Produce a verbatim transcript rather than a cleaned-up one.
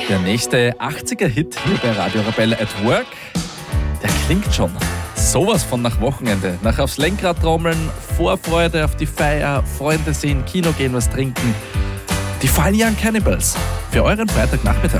Der nächste achtziger-Hit hier bei Radio Rebelle at Work, der klingt schon sowas von nach Wochenende. Nach aufs Lenkrad trommeln, Vorfreude auf die Feier, Freunde sehen, Kino gehen, was trinken. Die Falian Cannibals für euren Freitagnachmittag.